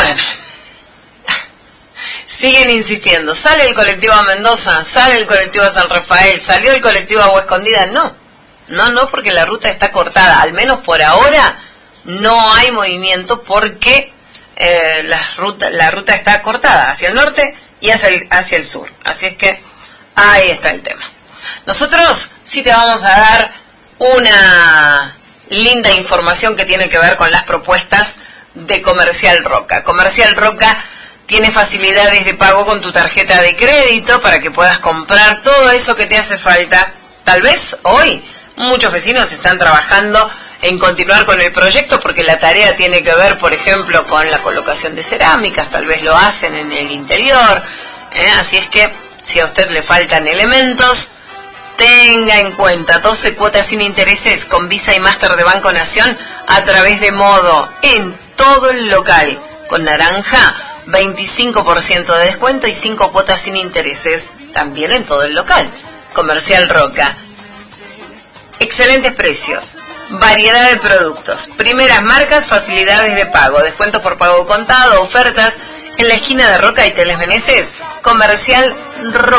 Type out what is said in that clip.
Bueno, siguen insistiendo. ¿Sale el colectivo a Mendoza? ¿Sale el colectivo a San Rafael? ¿Salió el colectivo a Agua Escondida? No, porque la ruta está cortada. Al menos por ahora no hay movimiento porque la ruta está cortada hacia el norte y hacia el sur. Así es que ahí está el tema. Nosotros sí te vamos a dar una linda información que tiene que ver con las propuestas de Comercial Roca. Comercial Roca tiene facilidades de pago con tu tarjeta de crédito para que puedas comprar todo eso que te hace falta. Tal vez hoy muchos vecinos están trabajando en continuar con el proyecto porque la tarea tiene que ver, por ejemplo, con la colocación de cerámicas, tal vez lo hacen en el interior. Así es que si a usted le faltan elementos, tenga en cuenta 12 cuotas sin intereses con Visa y Master de Banco Nación a través de Modo en todo el local. Con naranja, 25% de descuento y 5 cuotas sin intereses también en todo el local. Comercial Roca. Excelentes precios, variedad de productos, primeras marcas, facilidades de pago, descuento por pago contado, ofertas en la esquina de Roca y Teles Meneses. Comercial Roca.